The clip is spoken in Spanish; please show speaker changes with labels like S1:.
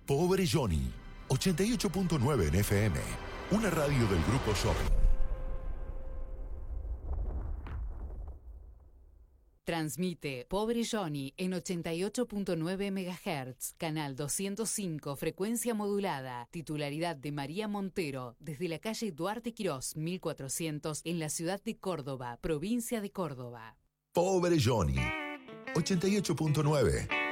S1: Pobre Johnny, 88.9 en FM, una radio del Grupo Shopping.
S2: Transmite Pobre Johnny en 88.9 MHz, canal 205, frecuencia modulada, titularidad de María Montero, desde la calle Duarte Quirós, 1400, en la ciudad de Córdoba, provincia de Córdoba.
S1: Pobre Johnny, 88.9.